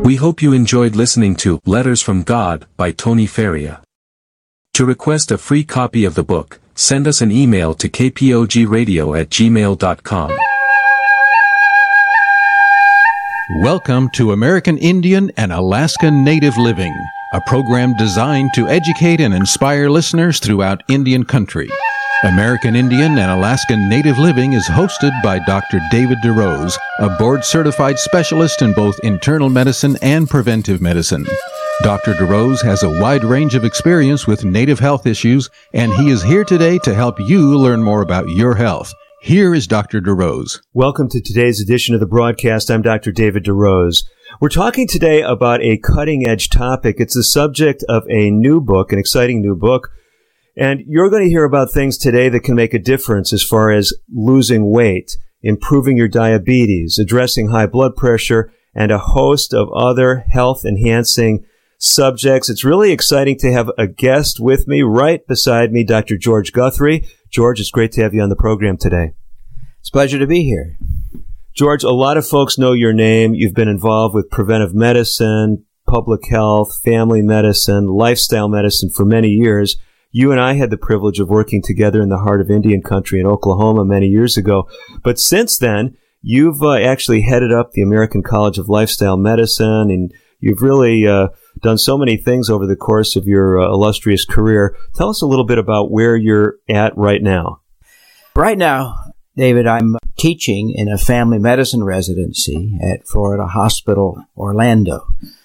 We hope you enjoyed listening to Letters from God by Tony Feria. To request a free copy of the book, send us an email to kpogradio@gmail.com. Welcome to American Indian and Alaska Native Living, a program designed to educate and inspire listeners throughout Indian country. American Indian and Alaska Native Living is hosted by Dr. David DeRose, a board-certified specialist in both internal medicine and preventive medicine. Dr. DeRose has a wide range of experience with Native health issues, and he is here today to help you learn more about your health. Here is Dr. DeRose. Welcome to today's edition of the broadcast. I'm Dr. David DeRose. We're talking today about a cutting-edge topic. It's the subject of a new book, an exciting new book. And you're going to hear about things today that can make a difference as far as losing weight, improving your diabetes, addressing high blood pressure, and a host of other health-enhancing subjects. It's really exciting to have a guest with me right beside me, Dr. George Guthrie. George, it's great to have you on the program today. It's a pleasure to be here. George, a lot of folks know your name. You've been involved with preventive medicine, public health, family medicine, lifestyle medicine for many years. You and I had the privilege of working together in the heart of Indian country in Oklahoma many years ago. But since then, you've actually headed up the American College of Lifestyle Medicine, and you've really done so many things over the course of your illustrious career. Tell us a little bit about where you're at right now. Right now, David, I'm teaching in a family medicine residency at Florida Hospital, Orlando.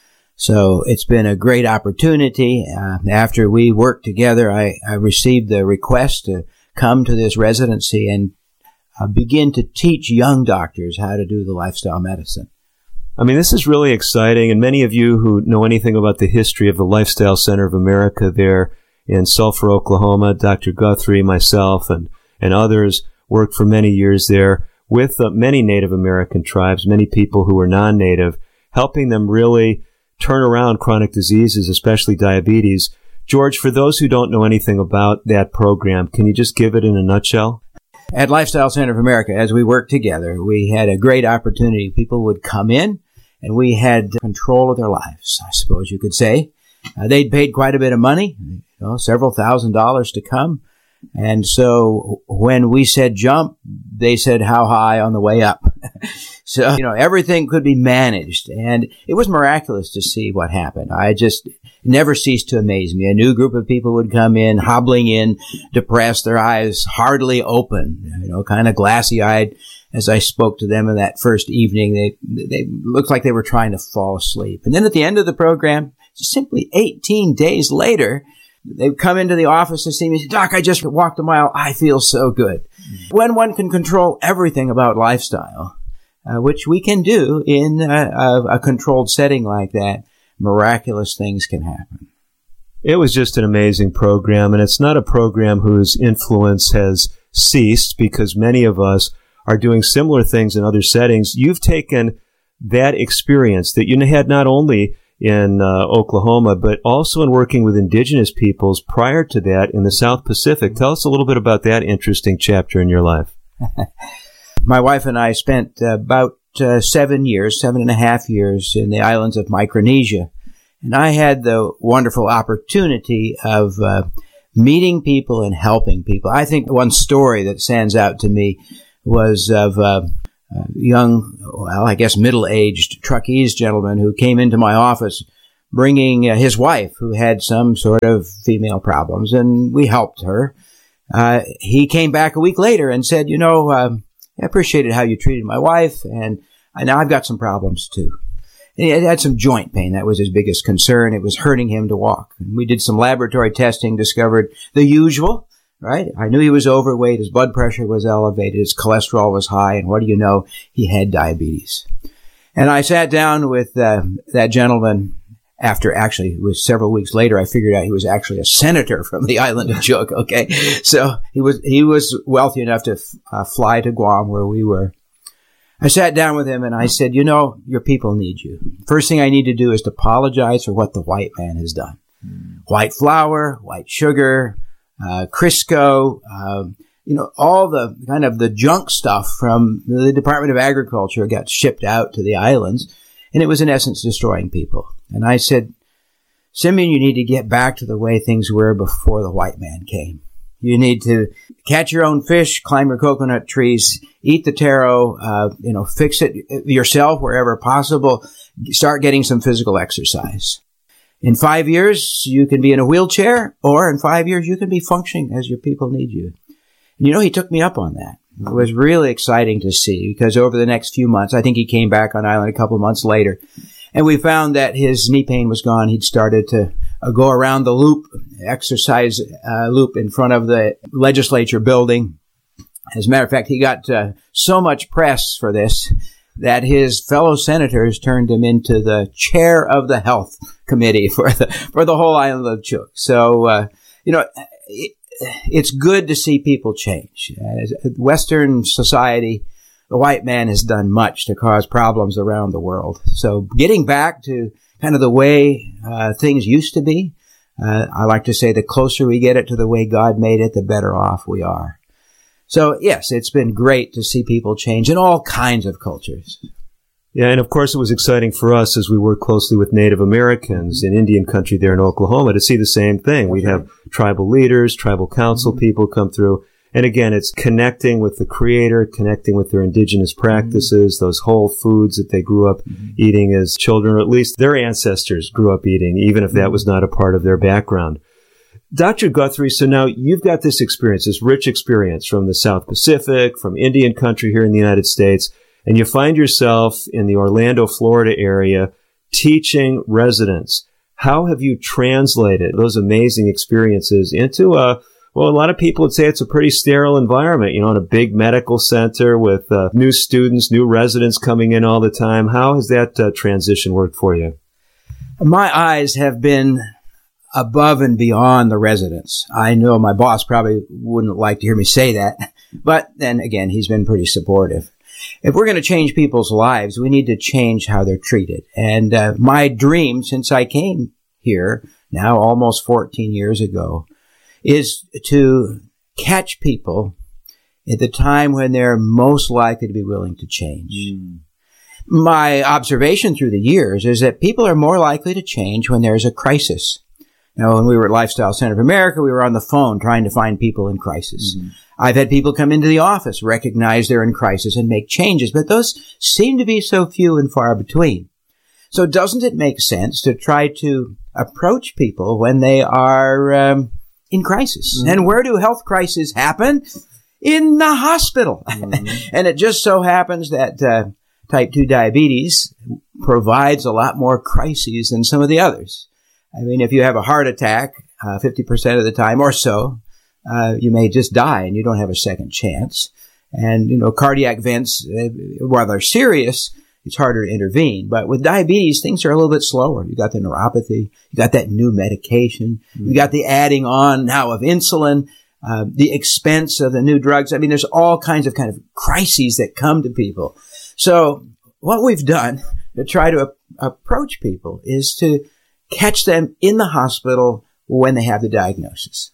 So it's been a great opportunity. After we worked together, I received the request to come to this residency and begin to teach young doctors how to do the lifestyle medicine. I mean, this is really exciting, and many of you who know anything about the history of the Lifestyle Center of America there in Sulphur, Oklahoma, Dr. Guthrie, myself, and others worked for many years there with many Native American tribes, many people who were non-Native, helping them really turn around chronic diseases, especially diabetes. George, for those who don't know anything about that program, can you just give it in a nutshell? At Lifestyle Center of America, as we worked together, we had a great opportunity. People would come in, and we had control of their lives, I suppose you could say. They'd paid quite a bit of money, several $1,000s to come. And so when we said jump, they said how high on the way up. So, everything could be managed. And it was miraculous to see what happened. I just never ceased to amaze me. A new group of people would come in, hobbling in, depressed, their eyes hardly open, kind of glassy-eyed. As I spoke to them in that first evening, they looked like they were trying to fall asleep. And then at the end of the program, simply 18 days later, they would come into the office to see me and say, Doc, I just walked a mile. I feel so good. When one can control everything about lifestyle, which we can do in a controlled setting like that, miraculous things can happen. It was just an amazing program, and it's not a program whose influence has ceased because many of us are doing similar things in other settings. You've taken that experience that you had not only in Oklahoma, but also in working with indigenous peoples prior to that in the South Pacific. Tell us a little bit about that interesting chapter in your life. My wife and I spent about 7.5 years in the islands of Micronesia. And I had the wonderful opportunity of meeting people and helping people. I think one story that stands out to me was of young, middle-aged Truckese gentleman who came into my office bringing his wife who had some sort of female problems, and we helped her. He came back a week later and said, I appreciated how you treated my wife, and now I've got some problems too. And he had some joint pain. That was his biggest concern. It was hurting him to walk. And we did some laboratory testing, discovered the usual. Right? I knew he was overweight, his blood pressure was elevated, his cholesterol was high, and what do you know? He had diabetes. And I sat down with that gentleman after, actually, it was several weeks later, I figured out he was actually a senator from the island of Chuuk, okay? So he was wealthy enough to fly to Guam where we were. I sat down with him and I said, your people need you. First thing I need to do is to apologize for what the white man has done. White flour, white sugar, Crisco, all the kind of the junk stuff from the Department of Agriculture got shipped out to the islands. And it was in essence destroying people. And I said, Simeon, you need to get back to the way things were before the white man came. You need to catch your own fish, climb your coconut trees, eat the taro, fix it yourself wherever possible. Start getting some physical exercise. In 5 years, you can be in a wheelchair, or in 5 years, you can be functioning as your people need you. And he took me up on that. It was really exciting to see, because over the next few months, I think he came back on island a couple of months later, and we found that his knee pain was gone. He'd started to go around the loop, exercise loop in front of the legislature building. As a matter of fact, he got so much press for this that his fellow senators turned him into the chair of the health committee for the whole island of Chuuk. So, it's good to see people change. As Western society, the white man has done much to cause problems around the world. So getting back to kind of the way things used to be, I like to say the closer we get it to the way God made it, the better off we are. So, yes, it's been great to see people change in all kinds of cultures. Yeah, and of course it was exciting for us as we work closely with Native Americans in Indian country there in Oklahoma to see the same thing. We'd have tribal leaders, tribal council people come through. And again, it's connecting with the Creator, connecting with their indigenous practices, those whole foods that they grew up eating as children, or at least their ancestors grew up eating, even if that was not a part of their background. Dr. Guthrie, so now you've got this experience, this rich experience from the South Pacific, from Indian country here in the United States, and you find yourself in the Orlando, Florida area teaching residents. How have you translated those amazing experiences into a lot of people would say it's a pretty sterile environment, in a big medical center with new students, new residents coming in all the time. How has that transition worked for you? My eyes have been above and beyond the residents. I know my boss probably wouldn't like to hear me say that, but then again, he's been pretty supportive. If we're going to change people's lives, we need to change how they're treated. And my dream since I came here, now almost 14 years ago, is to catch people at the time when they're most likely to be willing to change. My observation through the years is that people are more likely to change when there's a crisis. Now, when we were at Lifestyle Center of America, we were on the phone trying to find people in crisis. I've had people come into the office, recognize they're in crisis, and make changes, but those seem to be so few and far between. So doesn't it make sense to try to approach people when they are in crisis? And where do health crises happen? In the hospital. And it just so happens that type 2 diabetes provides a lot more crises than some of the others. I mean, if you have a heart attack, 50% of the time or so, you may just die and you don't have a second chance. And, cardiac events, while they're serious, it's harder to intervene. But with diabetes, things are a little bit slower. You got the neuropathy, you got that new medication, you got the adding on now of insulin, the expense of the new drugs. I mean, there's all kinds of kind of crises that come to people. So what we've done to try to approach people is to catch them in the hospital when they have the diagnosis.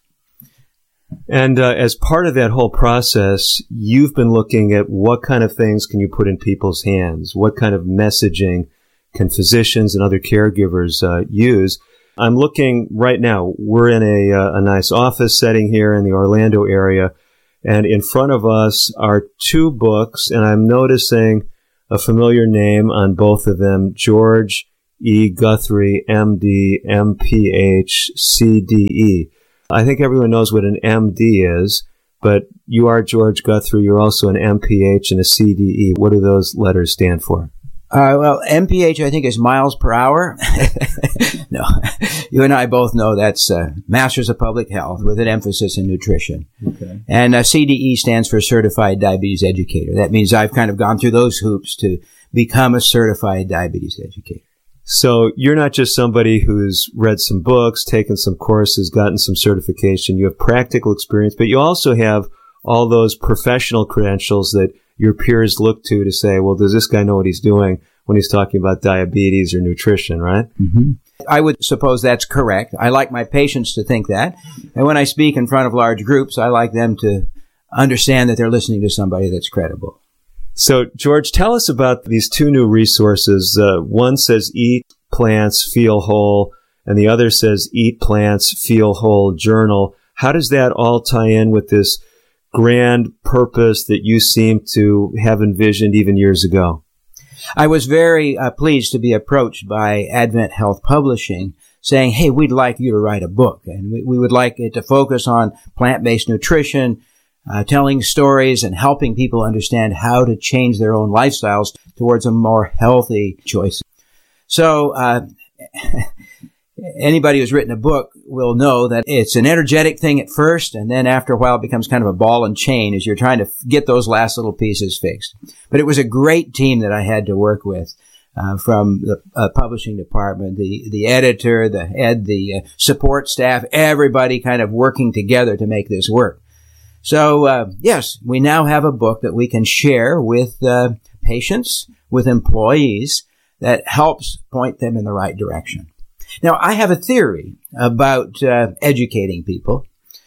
And as part of that whole process, you've been looking at what kind of things can you put in people's hands? What kind of messaging can physicians and other caregivers use? I'm looking right now, we're in a nice office setting here in the Orlando area, and in front of us are two books, and I'm noticing a familiar name on both of them, George E. Guthrie, M.D., M.P.H., C.D.E. I think everyone knows what an M.D. is, but you are George Guthrie. You're also an M.P.H. and a C.D.E. What do those letters stand for? Well, M.P.H. I think is miles per hour. No, you and I both know that's Masters of Public Health with an emphasis in nutrition. Okay. And CDE stands for Certified Diabetes Educator. That means I've kind of gone through those hoops to become a certified diabetes educator. So you're not just somebody who's read some books, taken some courses, gotten some certification. You have practical experience, but you also have all those professional credentials that your peers look to say, well, does this guy know what he's doing when he's talking about diabetes or nutrition, right? Mm-hmm. I would suppose that's correct. I like my patients to think that. And when I speak in front of large groups, I like them to understand that they're listening to somebody that's credible. So, George, tell us about these two new resources. One says Eat Plants, Feel Whole, and the other says Eat Plants, Feel Whole Journal. How does that all tie in with this grand purpose that you seem to have envisioned even years ago? I was very pleased to be approached by Advent Health Publishing saying, hey, we'd like you to write a book, and we would like it to focus on plant-based nutrition, telling stories and helping people understand how to change their own lifestyles towards a more healthy choice. So anybody who's written a book will know that it's an energetic thing at first, and then after a while it becomes kind of a ball and chain as you're trying to get those last little pieces fixed. But it was a great team that I had to work with, from the publishing department, the editor, the head, the support staff, everybody kind of working together to make this work. So, yes, we now have a book that we can share with patients, with employees, that helps point them in the right direction. Now, I have a theory about educating people,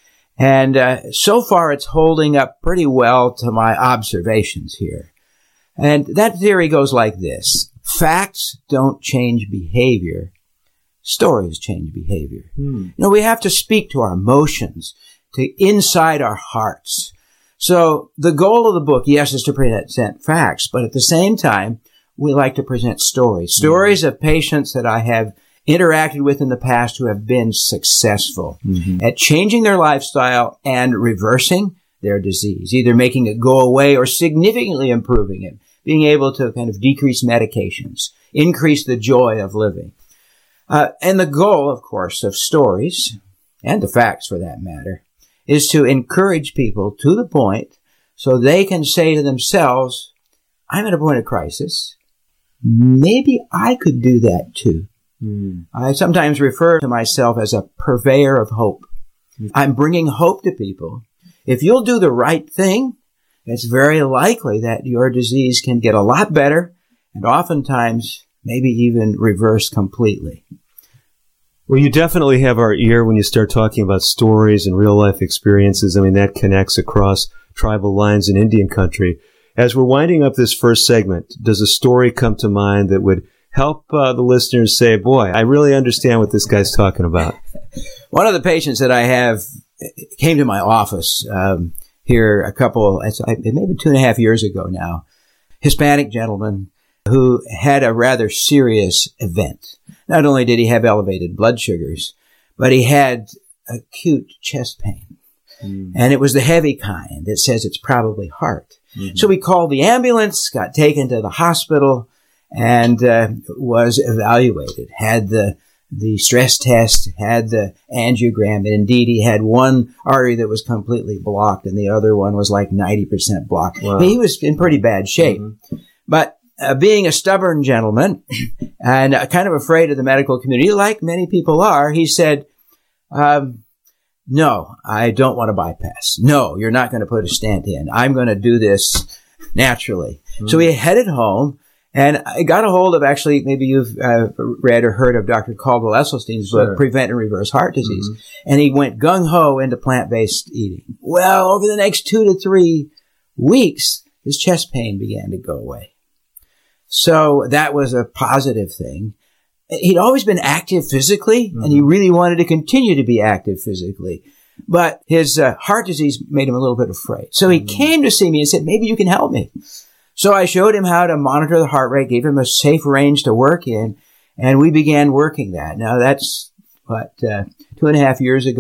and so far it's holding up pretty well to my observations here. And that theory goes like this. Facts don't change behavior. Stories change behavior. You know, we have to speak to our emotions, to inside our hearts. So the goal of the book, yes, is to present facts, but at the same time, we like to present stories. Stories of patients that I have interacted with in the past who have been successful at changing their lifestyle and reversing their disease, either making it go away or significantly improving it, being able to kind of decrease medications, increase the joy of living. And the goal, of course, of stories, and the facts for that matter, is to encourage people to the point so they can say to themselves, I'm at a point of crisis. Maybe I could do that too. I sometimes refer to myself as a purveyor of hope. I'm bringing hope to people. If you'll do the right thing, it's very likely that your disease can get a lot better and oftentimes maybe even reversed completely. Well, you definitely have our ear when you start talking about stories and real-life experiences. I mean, that connects across tribal lines in Indian country. As we're winding up this first segment, does a story come to mind that would help the listeners say, boy, I really understand what this guy's talking about? One of the patients that I have came to my office here maybe 2.5 years ago now, Hispanic gentleman who had a rather serious event. Not only did he have elevated blood sugars, but he had acute chest pain. And it was the heavy kind that says it's probably heart. So we called the ambulance, got taken to the hospital, and was evaluated, had the stress test, had the angiogram, and indeed he had one artery that was completely blocked and the other one was like 90% blocked. Wow. He was in pretty bad shape. But being a stubborn gentleman and kind of afraid of the medical community, like many people are, he said, no, I don't want to bypass. No, you're not going to put a stent in. I'm going to do this naturally. So he headed home, and I got a hold of, actually, maybe you've read or heard of Dr. Caldwell Esselstyn's book, Prevent and Reverse Heart Disease. And he went gung-ho into plant-based eating. Well, over the next 2 to 3 weeks, his chest pain began to go away. So that was a positive thing. He'd always been active physically, and he really wanted to continue to be active physically. But his heart disease made him a little bit afraid. So he came to see me and said, maybe you can help me. So I showed him how to monitor the heart rate, gave him a safe range to work in, and we began working that. Now that's, 2.5 years ago.